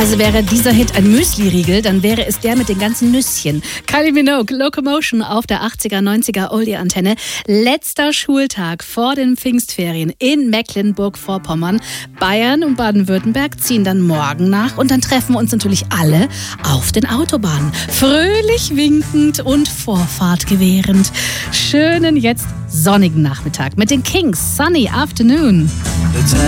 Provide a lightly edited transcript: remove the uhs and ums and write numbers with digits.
Also wäre dieser Hit ein Müsli-Riegel, dann wäre es der mit den ganzen Nüsschen. Kylie Minogue, Locomotion auf der 80er, 90er Oldie-Antenne. Letzter Schultag vor den Pfingstferien in Mecklenburg-Vorpommern. Bayern und Baden-Württemberg ziehen dann morgen nach und dann treffen wir uns natürlich alle auf den Autobahnen. Fröhlich winkend und Vorfahrt gewährend. Schönen, jetzt sonnigen Nachmittag mit den Kings. Sunny Afternoon.